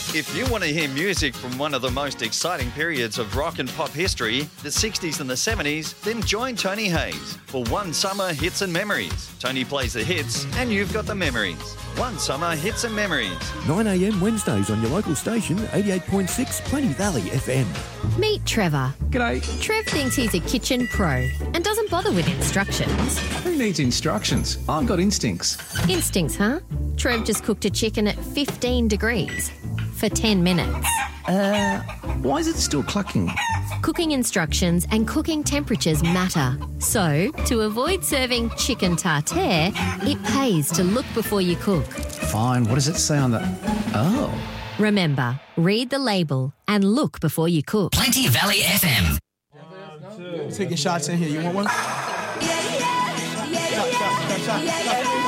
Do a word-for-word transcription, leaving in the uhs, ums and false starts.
If you want to hear music from one of the most exciting periods of rock and pop history, the sixties and the seventies, then join Tony Hayes for One Summer Hits and Memories. Tony plays the hits and you've got the memories. One Summer Hits and Memories. nine a m Wednesdays on your local station, eighty-eight point six Plenty Valley F M. Meet Trevor. G'day. Trev thinks he's a kitchen pro and doesn't bother with instructions. Who needs instructions? I've got instincts. Instincts, huh? Trev just cooked a chicken at fifteen degrees for ten minutes. Uh, why is it still clucking? Cooking instructions and cooking temperatures matter. So, to avoid serving chicken tartare, it pays to look before you cook. Fine, what does it say on the... Oh. Remember, read the label and look before you cook. Plenty Valley F M. Taking shots in here. You want one? Yeah, yeah, yeah, yeah, yeah, yeah, yeah.